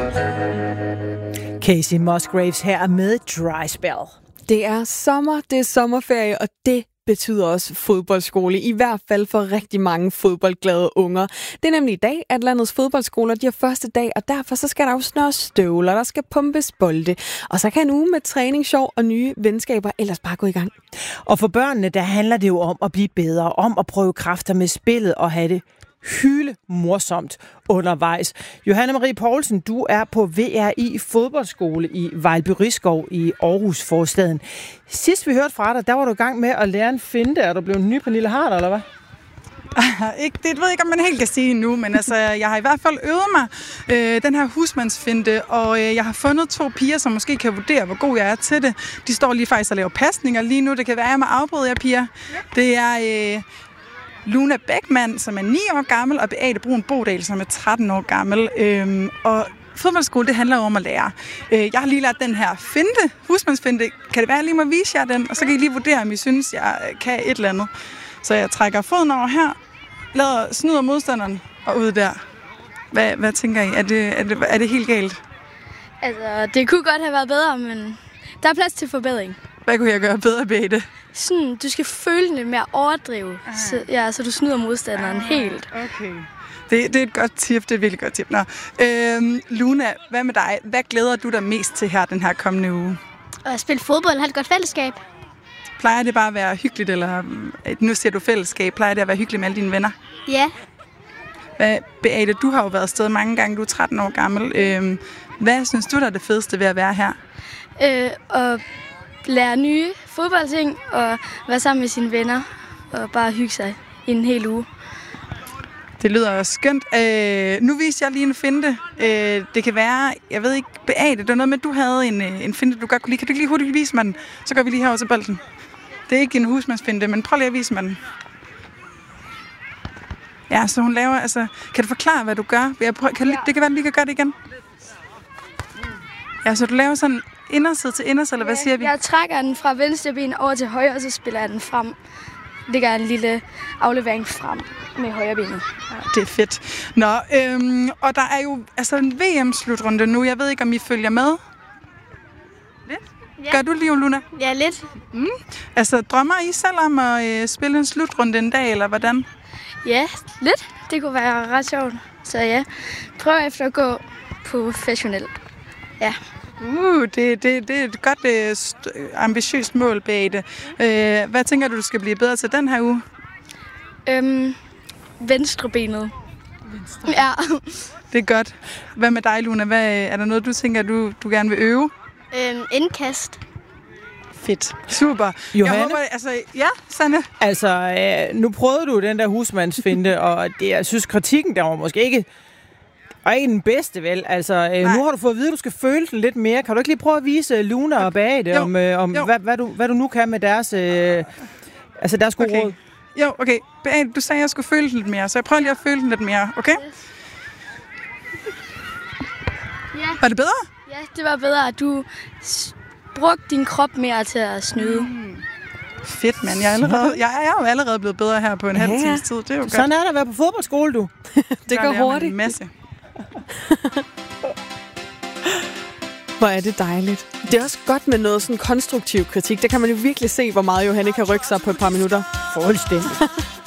Casey Musgraves her med Dry Spell. Det er sommer, det er sommerferie, og det betyder også fodboldskole, i hvert fald for rigtig mange fodboldglade unger. Det er nemlig i dag, at landets fodboldskoler de har første dag, og derfor så skal der jo snøres støvler, der skal pumpes bolde, og så kan en uge med træning, sjov og nye venskaber ellers bare gå i gang. Og for børnene, der handler det jo om at blive bedre, om at prøve kræfter med spillet og have det hyle morsomt undervejs. Johanne Marie Poulsen, du er på VRI Fodboldskole i Vejlby-Risskov i Aarhus forstaden. Sidst vi hørte fra dig, der var du i gang med at lære en finte. Er du blevet en ny Pernille Harder, eller hvad? Det ved jeg ikke, om man helt kan sige nu, men altså, jeg har i hvert fald øvet mig den her husmandsfinte, og jeg har fundet 2 piger, som måske kan vurdere, hvor god jeg er til det. De står lige faktisk og laver pasninger lige nu. Det kan være, at jeg må afbryde jer, piger. Det er Luna Beckmann, som er 9 år gammel, og Beate Brun Bodal, som er 13 år gammel. Og fodboldskole, det handler om at lære. Jeg har lige lært den her finte, husmandsfinte. Kan det være, at jeg lige må vise jer den? Og så kan I lige vurdere, om I synes, jeg kan et eller andet. Så jeg trækker foden over her, snyder modstanderen og ud der. Hvad tænker I? Er det helt galt? Altså, det kunne godt have været bedre, men der er plads til forbedring. Hvad kunne jeg gøre bedre, Beate? Sådan, du skal føle den lidt mere overdrive, så du snyder modstanderen helt. Okay. Det er et godt tip, det er et virkelig godt tip. Nå. Luna, hvad med dig? Hvad glæder du dig mest til her den her kommende uge? At spille fodbold og have et godt fællesskab. Plejer det bare at være hyggeligt, eller nu siger du fællesskab, plejer det at være hyggeligt med alle dine venner? Ja. Beate, du har jo været afsted mange gange, du er 13 år gammel. Hvad synes du, der er det fedeste ved at være her? At lære nye fodboldting og være sammen med sine venner og bare hygge sig i en hel uge. Det lyder skønt. Nu viser jeg lige en finte. Det kan være, jeg ved ikke, Beate, det var noget med, at du havde en finte, du godt kunne lide. Kan du ikke lige hurtigt vise mig den? Så går vi lige herover til bolden. Det er ikke en husmandsfinte, men prøv lige at vise mig den. Ja, så hun laver, altså, kan du forklare, hvad du gør? Det kan være, at du lige kan gøre det igen. Ja, så du laver sådan inderside til inderside, eller hvad siger vi? Jeg trækker den fra venstre ben over til højre, og så spiller jeg den frem. Det gør en lille aflevering frem med højre benet. Ja, det er fedt. Nå, og der er jo altså en VM-slutrunde nu. Jeg ved ikke, om I følger med? Lidt? Ja. Gør du lige, Luna? Ja, lidt. Altså, drømmer I selv om at spille en slutrunde en dag, eller hvordan? Ja, lidt. Det kunne være ret sjovt. Så ja, prøv efter at gå professionelt. Ja. Det er et godt ambitiøst mål, Beate. Hvad tænker du skal blive bedre til den her uge? Venstrebenet. Ja. Det er godt. Hvad med dig, Luna? Er der noget, du tænker, du gerne vil øve? Indkast. Fedt. Super. Johanne? Jeg håber, ja, Sanne? Altså, nu prøvede du den der husmandsfinte, og jeg synes, kritikken der var måske ikke den bedste, vel? Altså, nu har du fået at vide, at du skal føle den lidt mere. Kan du ikke lige prøve at vise Luna og Beate om hvad du nu kan med deres gode råd? Jo, okay. Beate, du sagde, at jeg skulle føle den lidt mere, så jeg prøver lige at føle den lidt mere, okay? Ja. Var det bedre? Ja, det var bedre, at du brugte din krop mere til at snyde. Fedt, mand. Jeg er jo allerede blevet bedre her på en halv times tid. Det er jo godt. Sådan er der at være på fodboldskole, du. Det går hurtigt. En masse. Hvor er det dejligt. Det er også godt med noget sådan konstruktiv kritik. Der kan man jo virkelig se, hvor meget Johanne kan rykke sig på et par minutter. Fuldstændig.